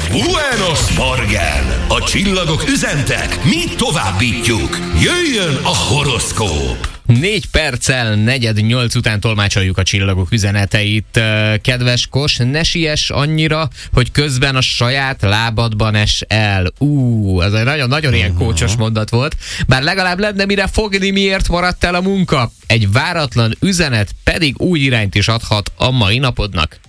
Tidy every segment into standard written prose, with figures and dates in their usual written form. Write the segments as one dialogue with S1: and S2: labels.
S1: Buenos Morgen! A csillagok üzentek, mi továbbítjuk. Jöjjön a horoszkóp!
S2: 4 perccel 7:45 után tolmácsoljuk a csillagok üzeneteit. Kedves Kos, ne siess annyira, hogy közben a saját lábadban es el. Ez egy nagyon-nagyon ilyen kócsos mondat volt. Bár legalább lenne mire fogni, miért maradt el a munka. Egy váratlan üzenet pedig új irányt is adhat a mai napodnak.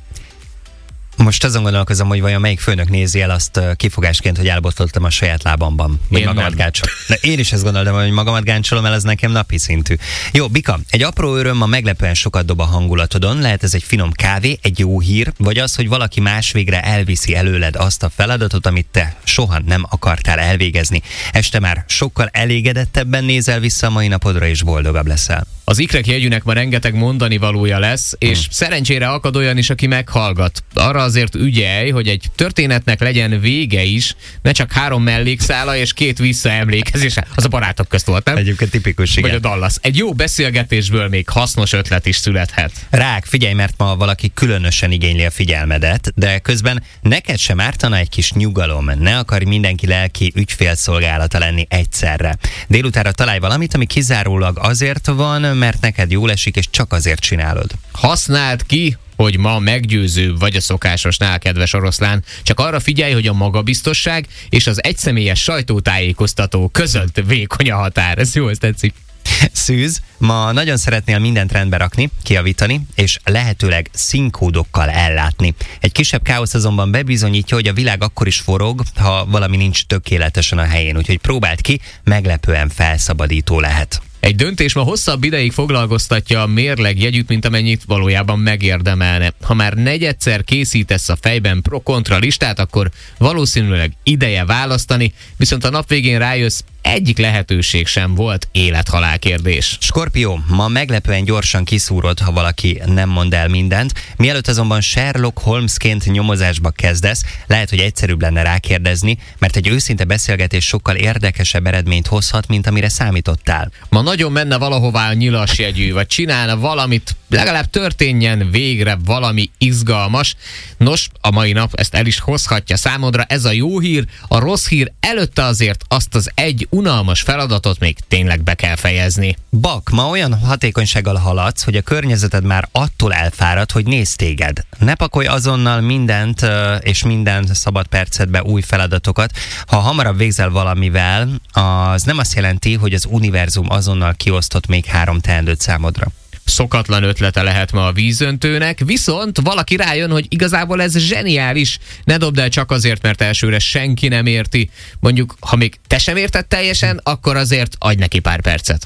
S3: Most azon gondolkozom, hogy vajon melyik főnök nézi el azt kifogásként, hogy elbotlottam a saját lábamban. Vagy magamat gáncsolom. De én is ezt gondoltam, hogy magamat gáncsolom el, ez nekem napi szintű. Jó, Bika, egy apró öröm ma meglepően sokat dob a hangulatodon. Lehet ez egy finom kávé, egy jó hír, vagy az, hogy valaki más végre elviszi előled azt a feladatot, amit te soha nem akartál elvégezni. Este már sokkal elégedettebben nézel vissza a mai napodra, és boldogabb leszel.
S2: Az ikrek jegyűnek ma rengeteg mondani valója lesz, és szerencsére akad olyan is, aki meghallgat. Arra azért ügyelj, hogy egy történetnek legyen vége is, ne csak 3 mellékszála és 2 visszaemlékezés. Az a barátok közt volt, nem?
S3: Egyébként tipikus, igen.
S2: Vagy a Dallas. Egy jó beszélgetésből még hasznos ötlet is születhet.
S3: Rák, figyelj, mert ma valaki különösen igényli a figyelmedet, de közben neked sem ártana egy kis nyugalom. Ne akarj mindenki lelki ügyfélszolgálata lenni egyszerre. Délutánra találj valamit, ami kizárólag azért van, mert neked jól esik, és csak azért csinálod.
S2: Használd ki, hogy ma meggyőző vagy a szokásosnál, kedves oroszlán. Csak arra figyelj, hogy a magabiztosság és az egyszemélyes sajtótájékoztató között vékony a határ. Ez jó, ez tetszik.
S3: Szűz, ma nagyon szeretnél mindent rendbe rakni, kijavítani, és lehetőleg színkódokkal ellátni. Egy kisebb káosz azonban bebizonyítja, hogy a világ akkor is forog, ha valami nincs tökéletesen a helyén, úgyhogy próbáld ki, meglepően felszabadító lehet.
S2: Egy döntés ma hosszabb ideig foglalkoztatja a mérleg jegyűt, mint amennyit valójában megérdemelne. Ha már 4-szer készítesz a fejben pro-kontra listát, akkor valószínűleg ideje választani, viszont a nap végén rájössz, egyik lehetőség sem volt élet-halál kérdés.
S3: Skorpió, ma meglepően gyorsan kiszúrod, ha valaki nem mond el mindent. Mielőtt azonban Sherlock Holmesként nyomozásba kezdesz, lehet, hogy egyszerűbb lenne rákérdezni, mert egy őszinte beszélgetés sokkal érdekesebb eredményt hozhat, mint amire számítottál.
S2: Ma nagyon menne valahová a nyilas jegyű, vagy csinálna valamit, legalább történjen végre valami izgalmas. Nos, a mai nap ezt el is hozhatja számodra, ez a jó hír. A rossz hír, előtte azért azt az egy unalmas feladatot még tényleg be kell fejezni.
S3: Bak, ma olyan hatékonysággal haladsz, hogy a környezeted már attól elfárad, hogy néz téged. Ne pakolj azonnal mindent és minden szabad percedbe új feladatokat. Ha hamarabb végzel valamivel, az nem azt jelenti, hogy az univerzum azonnal kiosztott még 3 teendőt számodra.
S2: Szokatlan ötlete lehet ma a vízöntőnek, viszont valaki rájön, hogy igazából ez zseniális. Ne dobd el csak azért, mert elsőre senki nem érti. Mondjuk, ha még te sem érted teljesen, akkor azért adj neki pár percet.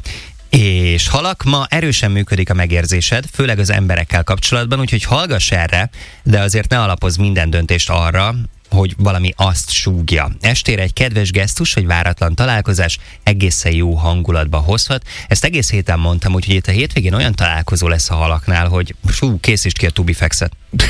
S3: És halak, ma erősen működik a megérzésed, főleg az emberekkel kapcsolatban, úgyhogy hallgass erre, de azért ne alapozz minden döntést arra, hogy valami azt súgja. Estére egy kedves gesztus, vagy váratlan találkozás egészen jó hangulatba hozhat. Ezt egész héten mondtam, úgyhogy itt a hétvégén olyan találkozó lesz a halaknál, hogy készítsd ki a tubifexet.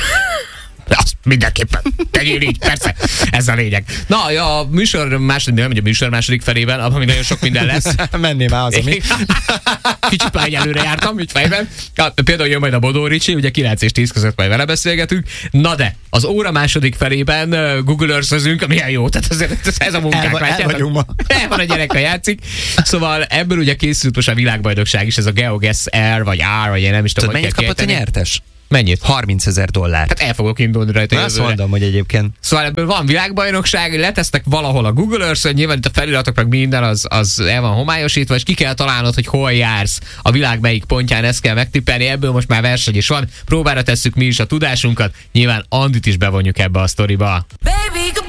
S2: Azt mindenképpen tegyél így, persze, ez a lényeg. Na, a műsor második felében, abban még nagyon sok minden lesz.
S3: Menné már az, ami.
S2: Kicsit már előre jártam, így fejben. Például jön majd a Bodó Ricsi, ugye 9 és 10 között majd vele beszélgetünk. Na de, az óra második felében Google Earth-özünk, milyen jó, tehát azért ez a munkánk. El van a gyerek, a játszik. Szóval ebből ugye készült most a világbajnokság is, ez a GeoGuess R, vagy R, vagy én nem is tudom,
S3: hogy mennyit kapott a nyertes?
S2: Mennyit?
S3: $30,000.
S2: Hát el fogok indulni rajta.
S3: Azt mondom, hogy egyébként.
S2: Szóval ebből van világbajnokság, letesznek valahol a Google Earth-on, nyilván itt a feliratok, meg minden az el van homályosítva, és ki kell találnod, hogy hol jársz a világ melyik pontján, ezt kell megtippelni, ebből most már verseny is van, próbára tesszük mi is a tudásunkat, nyilván Andit is bevonjuk ebbe a sztoriba. Baby,